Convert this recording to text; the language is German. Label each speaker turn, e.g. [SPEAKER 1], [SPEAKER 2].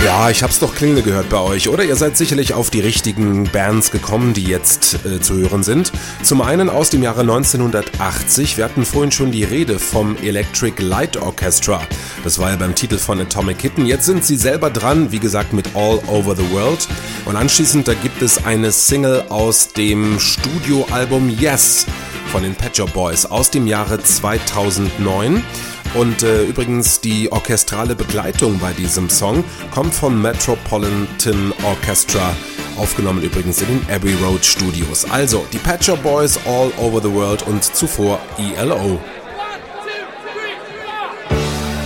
[SPEAKER 1] Ja, ich hab's doch klingeln gehört bei euch, oder? Ihr seid sicherlich auf die richtigen Bands gekommen, die jetzt zu hören sind. Zum einen aus dem Jahre 1980. Wir hatten vorhin schon die Rede vom Electric Light Orchestra. Das war ja beim Titel von Atomic Kitten. Jetzt sind sie selber dran, wie gesagt, mit All Over the World. Und anschließend, da gibt es eine Single aus dem Studioalbum Yes von den Pet Shop Boys aus dem Jahre 2009. Und übrigens die orchestrale Begleitung bei diesem Song kommt von Metropolitan Orchestra, aufgenommen übrigens in den Abbey Road Studios. Also die Pet Shop Boys, All Over the World und zuvor ELO.